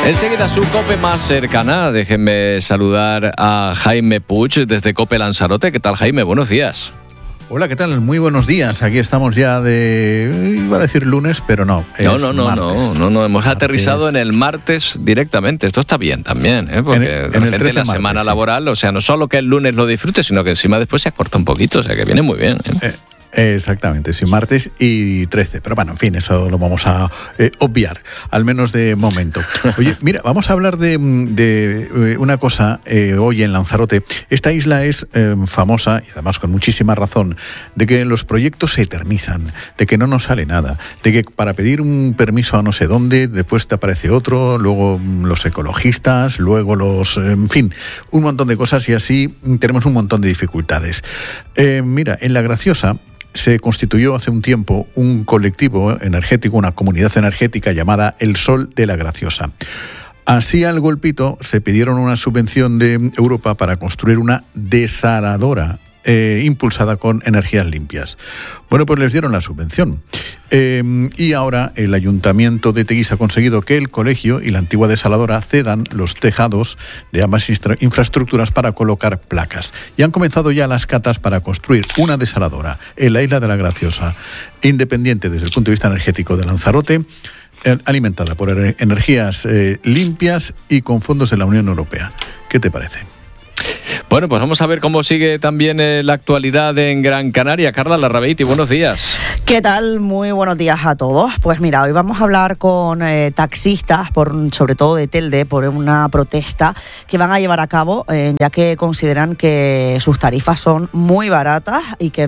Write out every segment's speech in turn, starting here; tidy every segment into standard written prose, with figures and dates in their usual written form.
Enseguida su COPE más cercana. Déjenme saludar a Jaime Puig desde COPE Lanzarote. ¿Qué tal, Jaime? Buenos días. Hola, ¿qué tal? Muy buenos días. Aquí estamos ya iba a decir lunes, pero no. No. Hemos aterrizado en el martes directamente. Esto está bien también, porque de repente la semana laboral, o sea, no solo que el lunes lo disfrute, sino que encima después se acorta un poquito, o sea, que viene muy bien. Exactamente, sí, martes y 13. Pero bueno, en fin, eso lo vamos a obviar, al menos de momento. Oye, mira, vamos a hablar de una cosa hoy en Lanzarote. Esta isla es famosa, y además con muchísima razón, de que los proyectos se eternizan, de que no nos sale nada, de que para pedir un permiso a no sé dónde, después te aparece otro, luego los ecologistas, luego en fin, un montón de cosas, y así tenemos un montón de dificultades. Mira, en La Graciosa se constituyó hace un tiempo un colectivo energético, una comunidad energética llamada El Sol de La Graciosa. Así al golpito se pidieron una subvención de Europa para construir una desaladora impulsada con energías limpias. Bueno, pues les dieron la subvención. Y ahora el Ayuntamiento de Teguise ha conseguido que el colegio y la antigua desaladora cedan los tejados de ambas infraestructuras para colocar placas. Y han comenzado ya las catas para construir una desaladora en la isla de La Graciosa, independiente desde el punto de vista energético de Lanzarote, alimentada por energías limpias y con fondos de la Unión Europea. ¿Qué te parece? Bueno, pues vamos a ver cómo sigue también la actualidad en Gran Canaria. Carla Larrabeiti, buenos días. ¿Qué tal? Muy buenos días a todos. Pues mira, hoy vamos a hablar con taxistas, sobre todo de Telde, por una protesta que van a llevar a cabo, ya que consideran que sus tarifas son muy baratas y que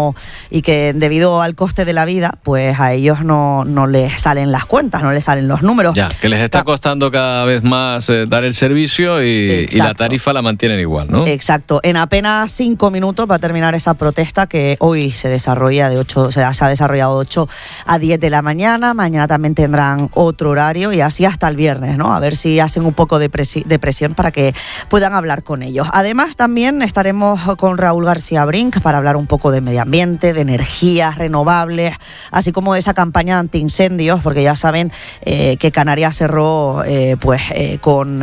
debido al coste de la vida, pues a ellos no les salen las cuentas, no les salen los números. Ya, que les está costando cada vez más dar el servicio y la tarifa la mantienen igual, ¿no? Exacto. En apenas 5 minutos va a terminar esa protesta que hoy se ha desarrollado de 8 a 10 de la mañana. Mañana también tendrán otro horario y así hasta el viernes, ¿no? A ver si hacen un poco de presión para que puedan hablar con ellos. Además, también estaremos con Raúl García Brink para hablar un poco de medio ambiente, de energías renovables, así como de esa campaña de antiincendios, porque ya saben que Canarias cerró con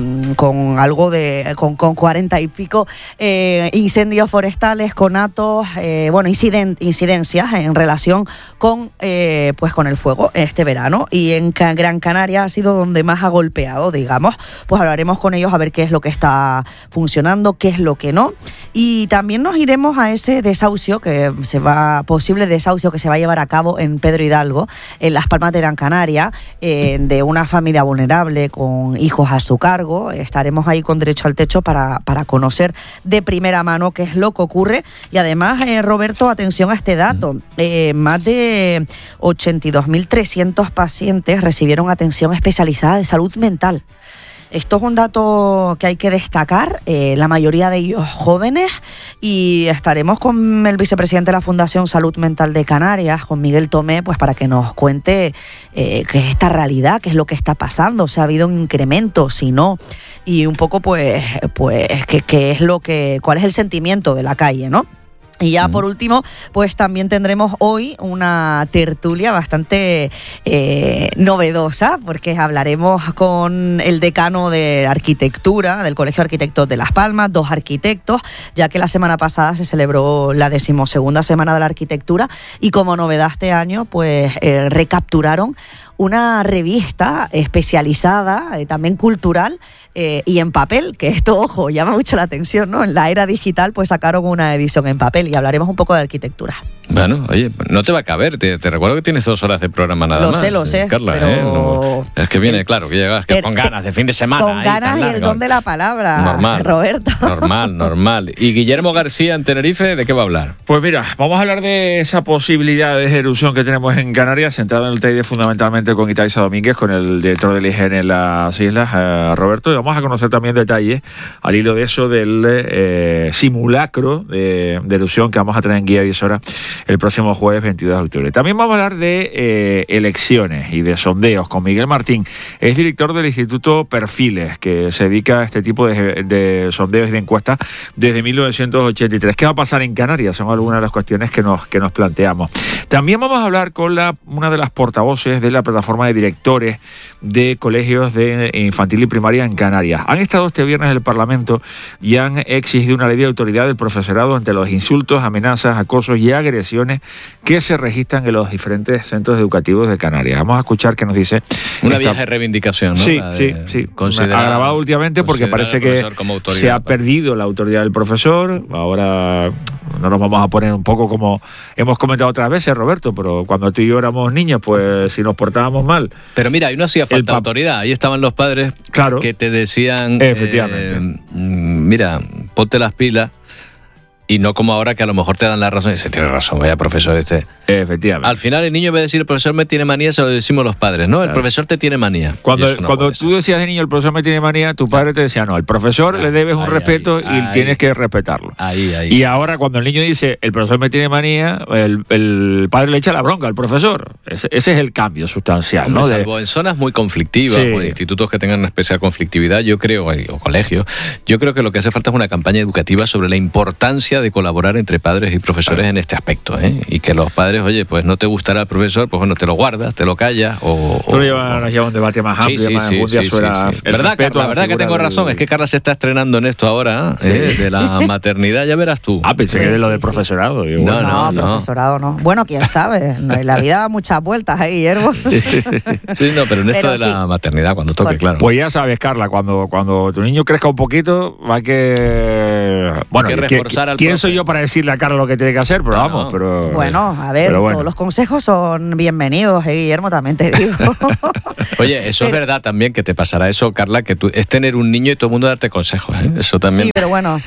40 y pico incendios forestales, conatos, incidencias en relación con el fuego este verano, y en Gran Canaria ha sido donde más ha golpeado, digamos. Pues hablaremos con ellos a ver qué es lo que está funcionando, qué es lo que no, y también nos iremos a ese posible desahucio que se va a llevar a cabo en Pedro Hidalgo, en Las Palmas de Gran Canaria, de una familia vulnerable con hijos a su cargo. Estaremos ahí con Derecho al Techo para conocer de primera mano qué es lo que ocurre. Y además, Roberto, atención a este dato, más de 82.300 pacientes recibieron atención especializada de salud mental. Esto es un dato que hay que destacar, la mayoría de ellos jóvenes, y estaremos con el vicepresidente de la Fundación Salud Mental de Canarias, con Miguel Tomé, pues para que nos cuente qué es esta realidad, qué es lo que está pasando, si ha habido un incremento, si no, y un poco cuál es el sentimiento de la calle, ¿no? Y ya por último, pues también tendremos hoy una tertulia bastante novedosa, porque hablaremos con el decano de arquitectura del Colegio de Arquitectos de Las Palmas, 2 arquitectos, ya que la semana pasada se celebró la 12ª Semana de la Arquitectura, y como novedad este año, pues recapturaron una revista especializada, también cultural, y en papel, que esto, ojo, llama mucho la atención, ¿no? En la era digital, pues sacaron una edición en papel, y hablaremos un poco de arquitectura. Bueno, oye, no te va a caber, te recuerdo que tienes 2 horas de programa nada más. Lo sé, Carla, pero... es que viene, claro, que llegas con ganas de fin de semana. Con ganas y el don de la palabra, normal, Roberto. Normal. ¿Y Guillermo García en Tenerife, de qué va a hablar? Pues mira, vamos a hablar de esa posibilidad de erupción que tenemos en Canarias, centrado en el Teide fundamentalmente con Itaiza Domínguez, con el director del IGN en las islas, Roberto, y vamos a conocer también detalles al hilo de eso del simulacro de erupción que vamos a tener en Guía 10 Horas el próximo jueves 22 de octubre. También vamos a hablar de elecciones y de sondeos con Miguel Martín. Es director del Instituto Perfiles, que se dedica a este tipo de sondeos y de encuestas desde 1983. ¿Qué va a pasar en Canarias? Son algunas de las cuestiones que nos planteamos. También vamos a hablar con una de las portavoces de la plataforma de directores de colegios de infantil y primaria en Canarias. Han estado este viernes en el Parlamento y han exigido una ley de autoridad del profesorado ante los insultos, amenazas, acosos y agresiones que se registran en los diferentes centros educativos de Canarias. Vamos a escuchar qué nos dice. Una vieja reivindicación, ¿no? Sí. Agravado últimamente porque parece que se ha perdido la autoridad del profesor. Ahora no nos vamos a poner un poco como hemos comentado otras veces, Roberto, pero cuando tú y yo éramos niños, pues si nos portábamos mal. Pero mira, ahí no hacía falta autoridad. Ahí estaban los padres que te decían, efectivamente, mira, ponte las pilas. Y no como ahora que a lo mejor te dan la razón y dices, tienes razón, vaya profesor este. Efectivamente. Al final el niño, en vez de decir el profesor me tiene manía, se lo decimos los padres, ¿no? El profesor te tiene manía. Cuando tú decías de niño el profesor me tiene manía, tu padre te decía, no, el profesor le debes un respeto y tienes que respetarlo. Y ahora cuando el niño dice el profesor me tiene manía, el padre le echa la bronca al profesor. Ese es el cambio sustancial, ¿no? Salvo en zonas muy conflictivas o en institutos que tengan una especial conflictividad, yo creo, o colegios, yo creo que lo que hace falta es una campaña educativa sobre la importancia de colaborar entre padres y profesores en este aspecto, ¿eh? Y que los padres, oye, pues no te gustará el profesor, pues bueno, te lo guardas, te lo callas o... Tú nos llevas un debate más amplio, La verdad que tengo razón, es que Carla se está estrenando en esto ahora, de la maternidad, ya verás tú. Pensé que de lo del profesorado. No, profesorado no. Bueno, quién sabe, la vida da muchas vueltas ahí, Guillermo. Sí, no, pero en esto de la maternidad, cuando toque, claro. Pues ya sabes, Carla, cuando tu niño crezca un poquito, va a que... Bueno, hay que reforzar al ¿quién soy yo para decirle a Carla lo que tiene que hacer? Pero vamos, pero... Bueno, a ver, todos los consejos son bienvenidos, Guillermo, también te digo. Oye, eso es verdad también, que te pasará eso, Carla, que es tener un niño y todo el mundo darte consejos, ¿eh? Eso también. Sí, pero bueno,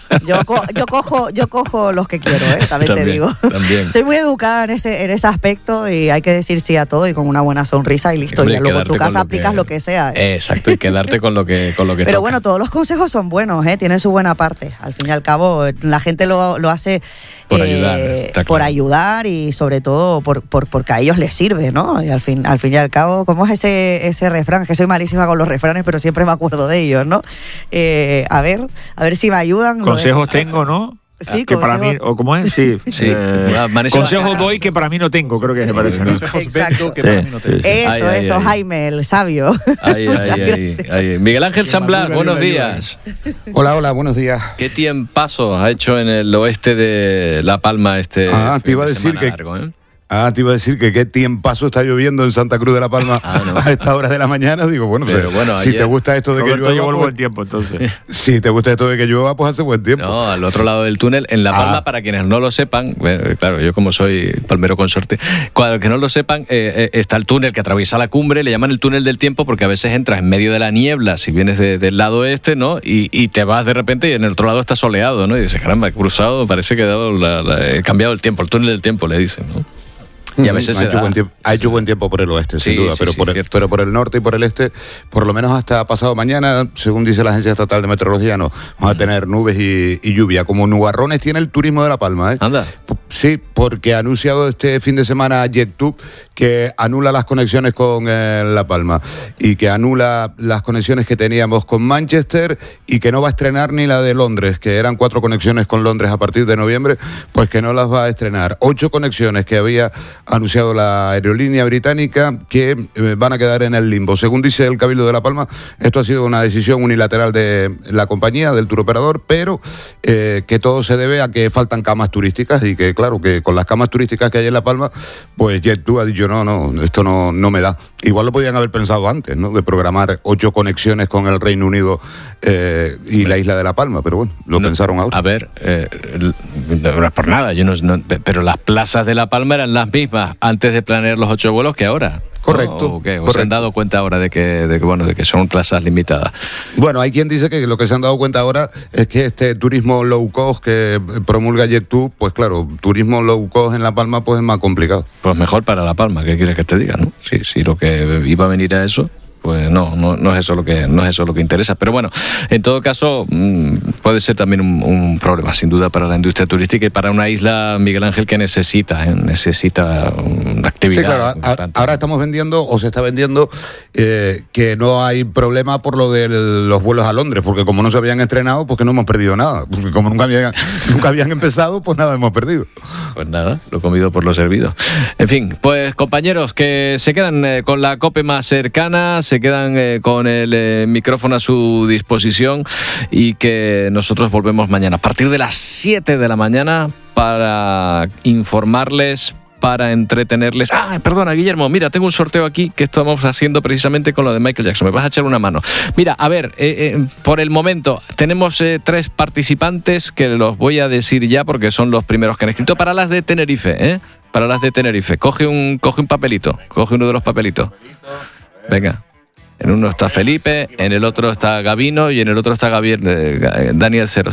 yo cojo los que quiero, también te digo. También. Soy muy educada en ese aspecto y hay que decir sí a todo y con una buena sonrisa y listo. Hombre, y luego en tu casa aplicas lo que sea. Exacto, y quedarte con lo que Pero toca. bueno, todos los consejos son buenos, tienen su buena parte. Al fin y al cabo, la gente lo hace por ayudar y sobre todo porque a ellos les sirve, ¿no? Y al fin y al cabo, ¿cómo es ese refrán? Es que soy malísima con los refranes, pero siempre me acuerdo de ellos, ¿no? A ver si me ayudan. Consejos tengo, ¿no? Sí, que para mí, o ¿cómo es? Sí. Consejos doy que para mí no tengo, creo que se parece, ¿no? Exacto. Eso, Jaime, el sabio. Miguel Ángel San Blas, buenos días. Hola, buenos días. ¿Qué tiempazo ha hecho en el oeste de La Palma te iba a decir que largo, te iba a decir que qué tiempazo está lloviendo en Santa Cruz de la Palma a estas horas de la mañana. Digo, bueno, si te gusta esto de que llueva... llevo el buen tiempo, entonces. Si te gusta esto de que llueva, pues hace buen tiempo. No, al otro lado del túnel, en La Palma, para quienes no lo sepan, claro, yo como soy palmero consorte, para que no lo sepan, está el túnel que atraviesa la cumbre, le llaman el túnel del tiempo porque a veces entras en medio de la niebla, si vienes del lado este, ¿no? Y te vas de repente y en el otro lado está soleado, ¿no? Y dices, caramba, he cruzado, parece que he cambiado el tiempo, el túnel del tiempo, le dicen, ¿no? Y a veces ha hecho buen tiempo por el oeste, sin duda, pero por el norte y por el este, por lo menos hasta pasado mañana, según dice la Agencia Estatal de Meteorología, no, vamos a tener nubes y lluvia. Como nubarrones tiene el turismo de La Palma, ¿eh? Anda. Sí, porque ha anunciado este fin de semana JetTube que anula las conexiones con La Palma y que anula las conexiones que teníamos con Manchester y que no va a estrenar ni la de Londres, que eran 4 conexiones con Londres a partir de noviembre, pues que no las va a estrenar. 8 conexiones que había anunciado la aerolínea británica que van a quedar en el limbo. Según dice el Cabildo de La Palma, esto ha sido una decisión unilateral de la compañía, del turoperador, pero que todo se debe a que faltan camas turísticas y que, claro, que con las camas turísticas que hay en La Palma, pues JetTube ha dicho, no, esto no me da. Igual lo podían haber pensado antes, ¿no? De programar 8 conexiones con el Reino Unido y la isla de La Palma, pero bueno, lo pensaron ahora. A ver, no es por nada, pero las plazas de La Palma eran las mismas antes de planear los 8 vuelos que ahora. Correcto. ¿O se han dado cuenta ahora de que son plazas limitadas? Bueno, hay quien dice que lo que se han dado cuenta ahora es que este turismo low cost que promulga JetTube, pues claro, turismo low cost en La Palma pues es más complicado. Pues mejor para La Palma, ¿qué quieres que te diga, no? Si lo que iba a venir a eso, pues no es eso lo que interesa. Pero bueno, en todo caso, puede ser también un problema, sin duda, para la industria turística y para una isla, Miguel Ángel, que necesita una actividad. Sí, claro, ahora estamos vendiendo, o se está vendiendo, que no hay problema por lo de los vuelos a Londres, porque como no se habían estrenado, pues que no hemos perdido nada. Porque como nunca habían empezado, pues nada hemos perdido. Pues nada, lo comido por lo servido. En fin, pues compañeros, que se quedan con la COPE más cercana, se quedan con el micrófono a su disposición y que nosotros volvemos mañana a partir de las 7 de la mañana para informarles, para entretenerles. Perdona, Guillermo, mira, tengo un sorteo aquí que estamos haciendo precisamente con lo de Michael Jackson. ¿Me vas a echar una mano? Mira, a ver, por el momento tenemos 3 participantes que los voy a decir ya porque son los primeros que han escrito para las de Tenerife, Para las de Tenerife. Coge un papelito, coge uno de los papelitos. Venga. En uno está Felipe, en el otro está Gabino y en el otro está Daniel 00.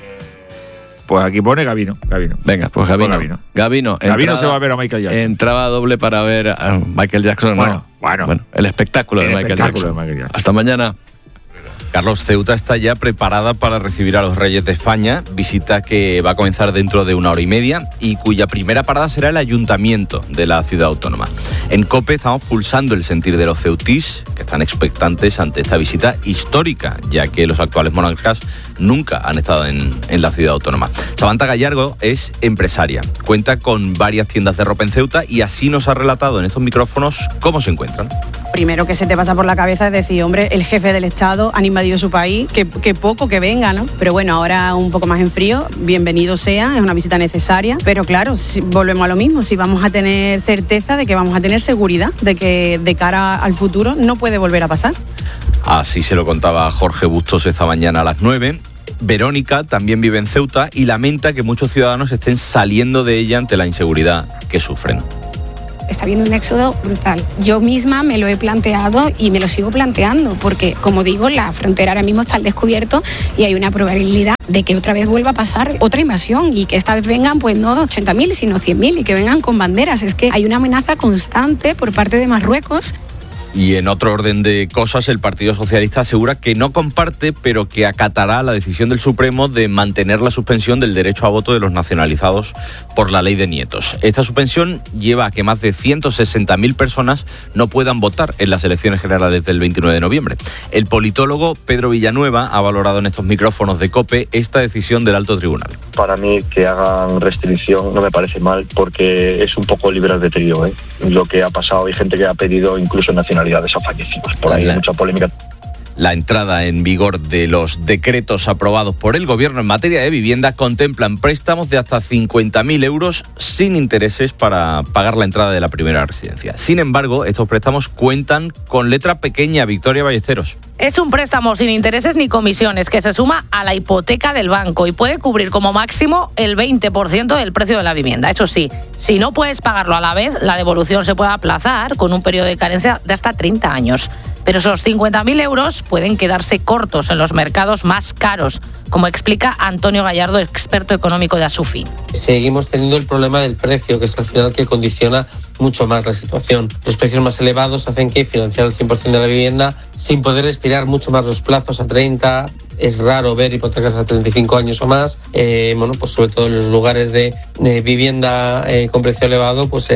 Pues aquí pone Gabino. Venga, pues Gabino. Gabino se va a ver a Michael Jackson. Entraba doble para ver a Michael Jackson. Bueno, el espectáculo de Michael Jackson. Hasta mañana. Carlos, Ceuta está ya preparada para recibir a los Reyes de España, visita que va a comenzar dentro de 1 hora y media y cuya primera parada será el Ayuntamiento de la ciudad autónoma. En COPE estamos pulsando el sentir de los ceutís, que están expectantes ante esta visita histórica, ya que los actuales monarcas nunca han estado en la ciudad autónoma. Samantha Gallardo es empresaria, cuenta con varias tiendas de ropa en Ceuta y así nos ha relatado en estos micrófonos cómo se encuentran. Primero que se te pasa por la cabeza es decir, hombre, el jefe del Estado ha invadido su país, que poco que venga, ¿no? Pero bueno, ahora un poco más en frío, bienvenido sea, es una visita necesaria, pero claro, volvemos a lo mismo, si vamos a tener certeza de que vamos a tener seguridad, de que de cara al futuro no puede volver a pasar. Así se lo contaba Jorge Bustos esta mañana a las 9. Verónica también vive en Ceuta y lamenta que muchos ciudadanos estén saliendo de ella ante la inseguridad que sufren. Está habiendo un éxodo brutal. Yo misma me lo he planteado y me lo sigo planteando porque, como digo, la frontera ahora mismo está al descubierto y hay una probabilidad de que otra vez vuelva a pasar otra invasión y que esta vez vengan pues no 80.000 sino 100.000 y que vengan con banderas. Es que hay una amenaza constante por parte de Marruecos. Y en otro orden de cosas, el Partido Socialista asegura que no comparte, pero que acatará la decisión del Supremo de mantener la suspensión del derecho a voto de los nacionalizados por la ley de nietos. Esta suspensión lleva a que más de 160.000 personas no puedan votar en las elecciones generales del 29 de noviembre. El politólogo Pedro Villanueva ha valorado en estos micrófonos de COPE esta decisión del Alto Tribunal. Para mí que hagan restricción no me parece mal porque es un poco libre albedrío, Lo que ha pasado, hay gente que ha pedido incluso nacionalidades a fallecidos. Por ahí hay mucha polémica. La entrada en vigor de los decretos aprobados por el Gobierno en materia de vivienda contemplan préstamos de hasta 50.000 euros sin intereses para pagar la entrada de la primera residencia. Sin embargo, estos préstamos cuentan con letra pequeña. Victoria Ballesteros. Es un préstamo sin intereses ni comisiones que se suma a la hipoteca del banco y puede cubrir como máximo el 20% del precio de la vivienda. Eso sí, si no puedes pagarlo a la vez, la devolución se puede aplazar con un periodo de carencia de hasta 30 años. Pero esos 50.000 euros pueden quedarse cortos en los mercados más caros, como explica Antonio Gallardo, experto económico de Asufi. Seguimos teniendo el problema del precio, que es al final que condiciona mucho más la situación. Los precios más elevados hacen que financiar el 100% de la vivienda sin poder estirar mucho más los plazos a 30. Es raro ver hipotecas a 35 años o más. Pues sobre todo en los lugares de vivienda con precio elevado, pues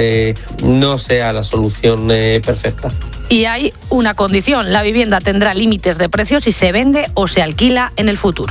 no sea la solución perfecta. Y hay una condición, la vivienda tendrá límites de precio si se vende o se alquila en el futuro.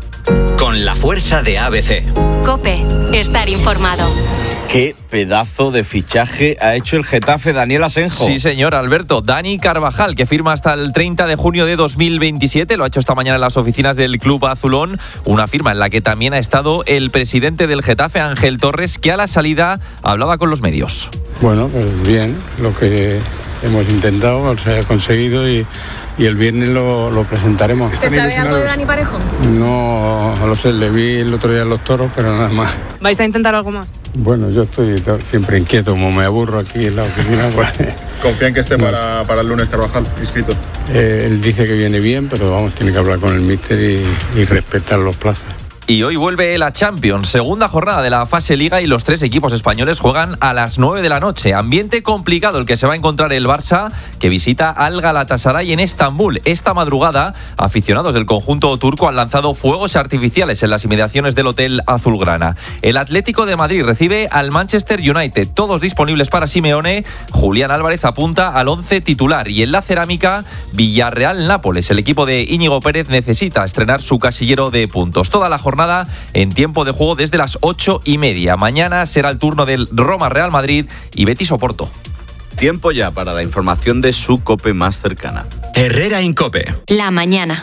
Con la fuerza de ABC. COPE, estar informado. ¿Qué pedazo de fichaje ha hecho el Getafe, Daniel Asenjo? Sí, señor, Alberto. Dani Carvajal, que firma hasta el 30 de junio de 2027. Lo ha hecho esta mañana en las oficinas del Club Azulón. Una firma en la que también ha estado el presidente del Getafe, Ángel Torres, que a la salida hablaba con los medios. Bueno, pues bien, lo que hemos intentado, se ha conseguido y el viernes lo presentaremos. ¿Usted sabe algo de Dani Parejo? No lo sé, le vi el otro día en Los Toros, pero nada más. ¿Vais a intentar algo más? Bueno, yo estoy siempre inquieto, como me aburro aquí en la oficina. Pues, ¿Confían que esté para el lunes Carvajal inscrito? Él dice que viene bien, pero vamos, tiene que hablar con el míster y respetar los plazos. Y hoy vuelve la Champions, segunda jornada de la fase Liga y los 3 equipos españoles juegan a las 9 de la noche. Ambiente complicado el que se va a encontrar el Barça, que visita al Galatasaray en Estambul. Esta madrugada, aficionados del conjunto turco han lanzado fuegos artificiales en las inmediaciones del Hotel Azulgrana. El Atlético de Madrid recibe al Manchester United, todos disponibles para Simeone. Julián Álvarez apunta al 11 titular. Y en la cerámica, Villarreal-Nápoles. El equipo de Íñigo Pérez necesita estrenar su casillero de puntos. Toda la jornada en tiempo de juego desde las 8:30. Mañana será el turno del Roma-Real Madrid y Betis-Oporto. Tiempo ya para la información de su COPE más cercana. Herrera en COPE. La mañana.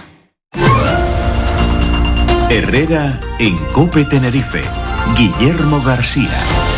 Herrera en COPE Tenerife. Guillermo García.